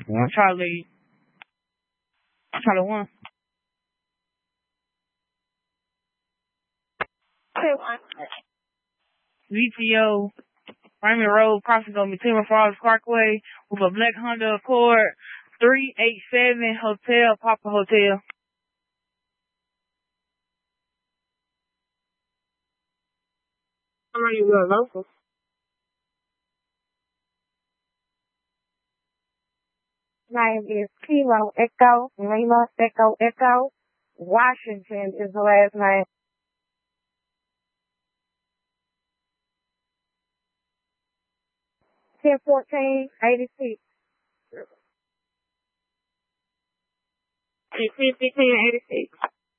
Charlie 1. VTO, Raymond Road, crossing on Matima Falls Parkway with a black Honda Accord, 387 Hotel, Papa Hotel. How are you local? Name is Kilo Echo, Lima Echo Echo. Washington is the last name. Ten 14 86. 86.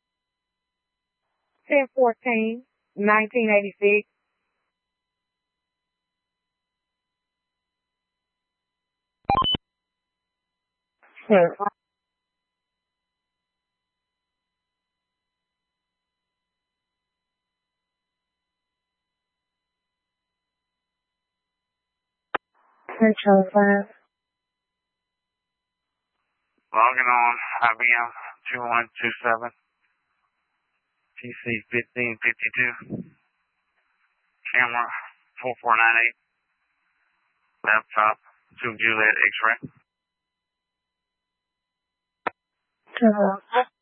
10/14 1986. Sure. Central 5. Logging on IBM 2127 PC 1552 camera 4498 laptop 2 Juliet X-ray.